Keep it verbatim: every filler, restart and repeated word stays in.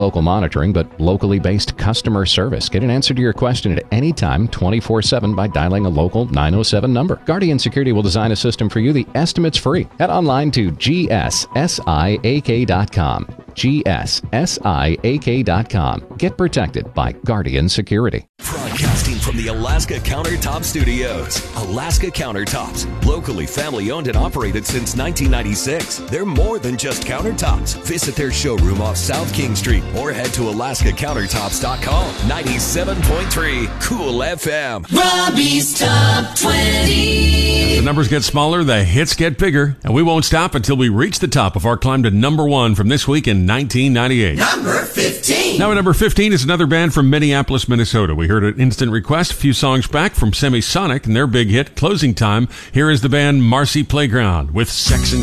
local monitoring, but locally based customer service. Get an answer to your question at any time, twenty-four seven, by dialing a local nine oh seven number. Guardian Security will design a system for you. The estimate's free. Head online to G S siak dot com. G S siak dot com. Get protected by Guardian Security. Broadcasting from the Alaska Countertop Studios. Alaska Countertops, locally family owned and operated since nineteen ninety-six. They're more than just countertops. Visit their showroom off South King Street or head to alaska countertops dot com. ninety-seven point three Cool F M. Robbie's Top twenty. As the numbers get smaller, the hits get bigger, and we won't stop until we reach the top of our climb to number one from this week in nineteen ninety-eight. Number fifteen. Now at number fifteen is another band from Minneapolis, Minnesota. We heard an instant request a few songs back from Semisonic and their big hit, Closing Time. Here is the band Marcy Playground with Sex and